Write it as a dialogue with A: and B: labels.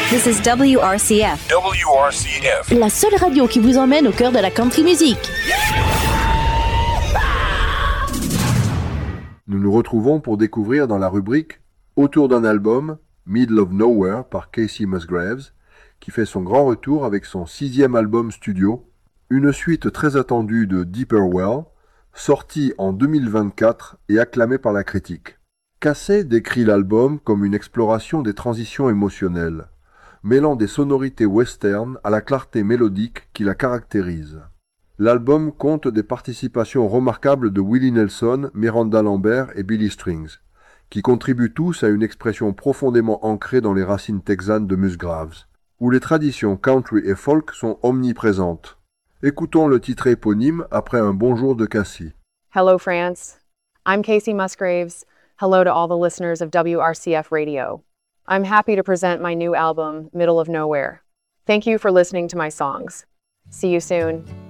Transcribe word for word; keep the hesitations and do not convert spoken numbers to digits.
A: This is W R C F.
B: W R C F.
C: La seule radio qui vous emmène au cœur de la country music.
D: Nous nous retrouvons pour découvrir dans la rubrique Autour d'un album, Middle of Nowhere par Kacey Musgraves, qui fait son grand retour avec son sixième album studio, une suite très attendue de Deeper Well, sortie en deux mille vingt-quatre et acclamée par la critique. Kacey décrit l'album comme une exploration des transitions émotionnelles, mêlant des sonorités western à la clarté mélodique qui la caractérise. L'album compte des participations remarquables de Willie Nelson, Miranda Lambert et Billy Strings, qui contribuent tous à une expression profondément ancrée dans les racines texanes de Musgraves, où les traditions country et folk sont omniprésentes. Écoutons le titre éponyme après un bonjour de Kacey.
E: Hello, France. I'm Kacey Musgraves. Hello to all the listeners of W R C F Radio. I'm happy to present my new album, Middle of Nowhere. Thank you for listening to my songs. See you soon.